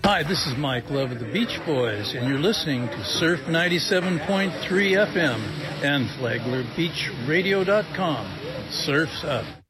Hi, this is Mike Love of the Beach Boys, and you're listening to Surf 97.3 FM and FlaglerBeachRadio.com. Surf's up.